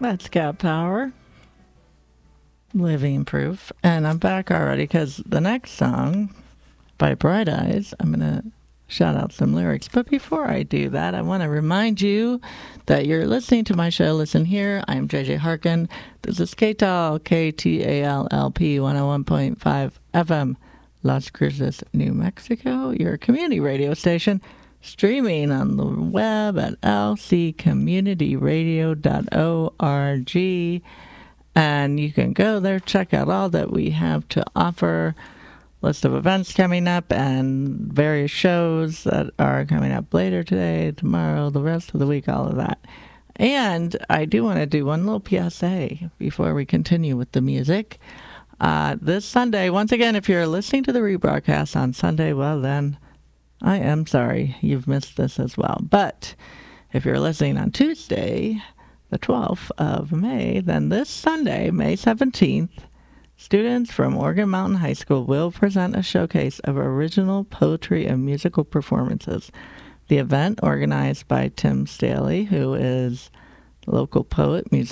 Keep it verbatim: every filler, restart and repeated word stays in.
That's Cat Power. Living Proof. And I'm back already because the next song by Bright Eyes, I'm going to shout out some lyrics. But before I do that, I want to remind you that you're listening to my show, Listen Here. I'm J J Harkin. This is K T A L, K T A L L P one oh one point five F M, Las Cruces, New Mexico, your community radio station, streaming on the web at l c community radio dot org. And you can go there, check out all that we have to offer. List of events coming up and various shows that are coming up later today, tomorrow, the rest of the week, all of that. And I do want to do one little P S A before we continue with the music. Uh, this Sunday, once again, if you're listening to the rebroadcast on Sunday, well then, I am sorry you've missed this as well. But if you're listening on Tuesday, the twelfth of May, then this Sunday, May seventeenth, students from Oregon Mountain High School will present a showcase of original poetry and musical performances. The event, organized by Tim Staley, who is a local poet, musician,